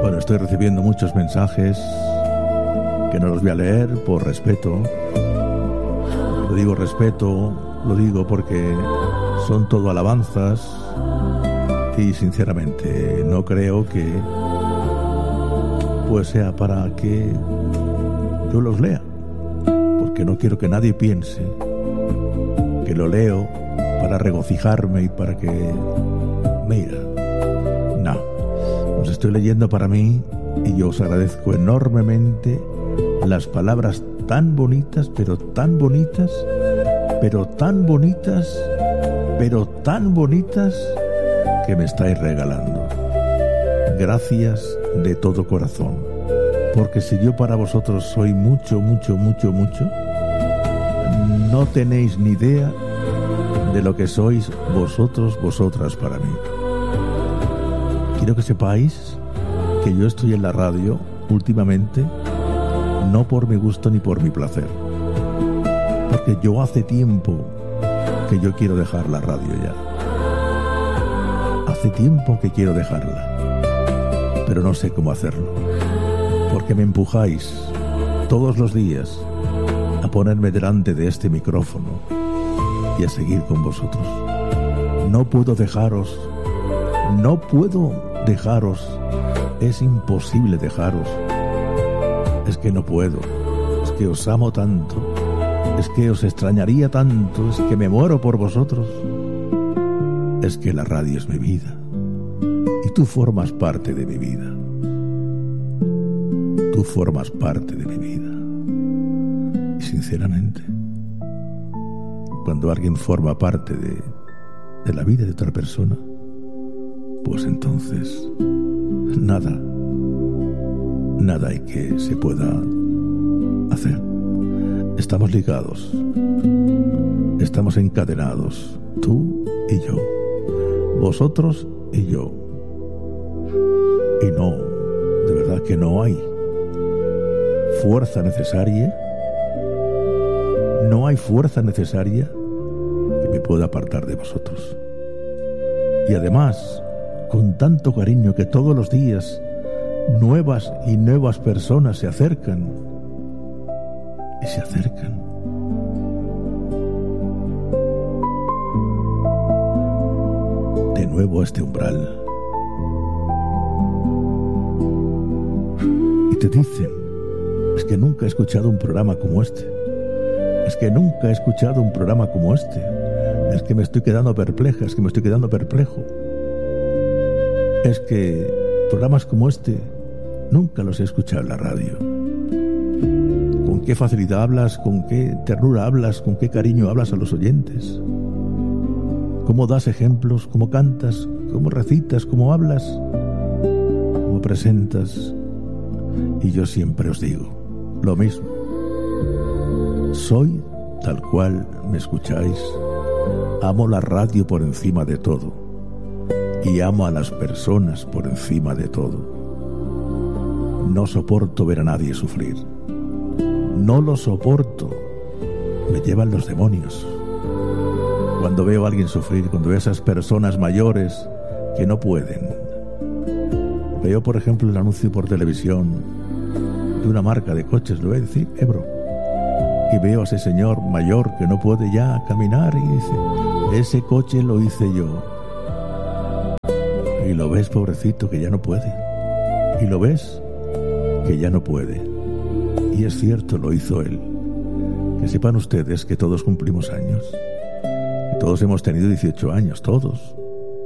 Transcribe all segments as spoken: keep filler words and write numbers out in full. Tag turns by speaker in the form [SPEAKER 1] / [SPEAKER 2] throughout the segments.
[SPEAKER 1] Bueno, estoy recibiendo muchos mensajes que no los voy a leer por respeto. Lo digo respeto, lo digo porque son todo alabanzas y sinceramente no creo que pues sea para que yo los lea, porque no quiero que nadie piense que lo leo para regocijarme y para que mira, no, os estoy leyendo para mí y yo os agradezco enormemente las palabras tan bonitas, pero tan bonitas, pero tan bonitas, pero tan bonitas que me estáis regalando. Gracias de todo corazón, porque si yo para vosotros soy mucho, mucho, mucho, mucho, no tenéis ni idea de lo que sois vosotros, vosotras para mí. Quiero que sepáis que yo estoy en la radio últimamente no por mi gusto ni por mi placer, porque yo hace tiempo que yo quiero dejar la radio ya. Hace tiempo que quiero dejarla, pero no sé cómo hacerlo, porque me empujáis todos los días a ponerme delante de este micrófono y a seguir con vosotros. No puedo dejaros, no puedo dejaros, es imposible dejaros. Es que no puedo, es que os amo tanto, es que os extrañaría tanto, es que me muero por vosotros. Es que la radio es mi vida y tú formas parte de mi vida. Tú formas parte de mi vida. Y sinceramente, cuando alguien forma parte de, de la vida de otra persona, pues entonces nada, nada hay que se pueda hacer. Estamos ligados, estamos encadenados, tú y yo, vosotros y yo. Y no, de verdad que no hay fuerza necesaria, no hay fuerza necesaria que me pueda apartar de vosotros. Y además, con tanto cariño que todos los días nuevas y nuevas personas se acercan y se acercan. De nuevo a este umbral. Y te dicen, es que nunca he escuchado un programa como este. Es que nunca he escuchado un programa como este. Es que me estoy quedando perpleja, es que me estoy quedando perplejo. Es que programas como este nunca los he escuchado en la radio. Con qué facilidad hablas, con qué ternura hablas, con qué cariño hablas a los oyentes. Cómo das ejemplos, cómo cantas, cómo recitas, cómo hablas, cómo presentas. Y yo siempre os digo lo mismo. Soy tal cual me escucháis. Amo la radio por encima de todo. Y amo a las personas por encima de todo. No soporto ver a nadie sufrir. No lo soporto. Me llevan los demonios. Cuando veo a alguien sufrir, cuando veo a esas personas mayores que no pueden. Veo, por ejemplo, el anuncio por televisión de una marca de coches, lo voy a decir, Ebro. Y veo a ese señor mayor que no puede ya caminar y dice, ese coche lo hice yo. Y lo ves, pobrecito, que ya no puede. Y lo ves, que ya no puede. Y es cierto, lo hizo él. Que sepan ustedes que todos cumplimos años. Que todos hemos tenido dieciocho años, todos.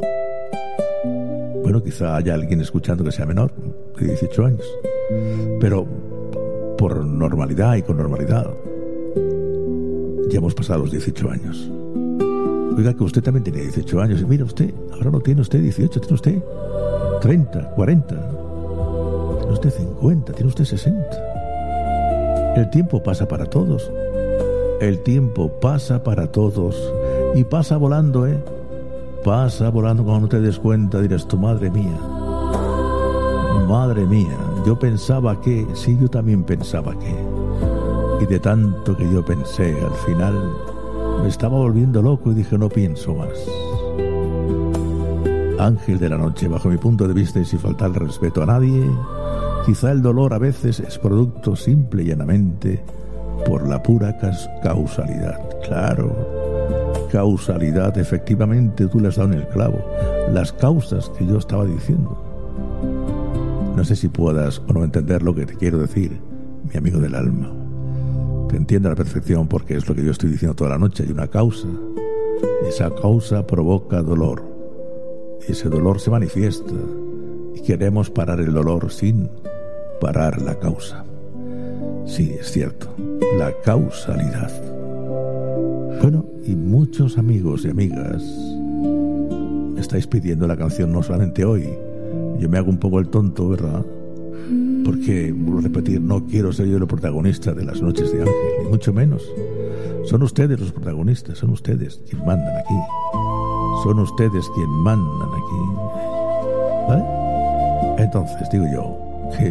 [SPEAKER 1] Bueno, quizá haya alguien escuchando que sea menor, de dieciocho años. Pero por normalidad y con normalidad, ya hemos pasado los dieciocho años. Oiga, que usted también tiene dieciocho años. Y mira usted, ahora no tiene usted dieciocho, tiene usted treinta, cuarenta. Tiene usted cincuenta, tiene usted sesenta. El tiempo pasa para todos. El tiempo pasa para todos. Y pasa volando, ¿eh? Pasa volando cuando no te des cuenta. Dirás tú, madre mía. Madre mía. Yo pensaba que... Sí, yo también pensaba que... Y de tanto que yo pensé, al final... Me estaba volviendo loco y dije, no pienso más. Ángel de la noche, bajo mi punto de vista y sin faltar el respeto a nadie, quizá el dolor a veces es producto simple y llanamente por la pura cas- causalidad. Claro, causalidad, efectivamente tú le has dado en el clavo. Las causas que yo estaba diciendo. No sé si puedas o no entender lo que te quiero decir, mi amigo del alma. Te entiendo a la perfección porque es lo que yo estoy diciendo toda la noche. Hay una causa. Esa causa provoca dolor. Ese dolor se manifiesta y queremos parar el dolor sin parar la causa. Sí, es cierto, la causalidad. Bueno, y muchos amigos y amigas me estáis pidiendo la canción no solamente hoy. Yo me hago un poco el tonto, ¿verdad? Porque, vuelvo a repetir, no quiero ser yo el protagonista de las noches de Ángel, ni mucho menos. Son ustedes los protagonistas, son ustedes quienes mandan aquí. Son ustedes quienes mandan aquí. ¿Vale? Entonces, digo yo, que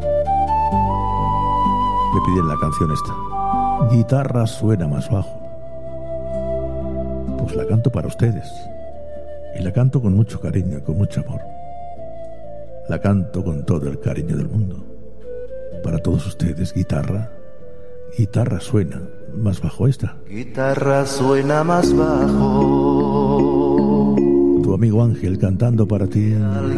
[SPEAKER 1] me piden la canción esta. Guitarra suena más bajo. Pues la canto para ustedes. Y la canto con mucho cariño y con mucho amor. La canto con todo el cariño del mundo. Para todos ustedes, guitarra. Guitarra suena más bajo esta.
[SPEAKER 2] Guitarra suena más bajo.
[SPEAKER 1] Tu amigo Ángel cantando para ti.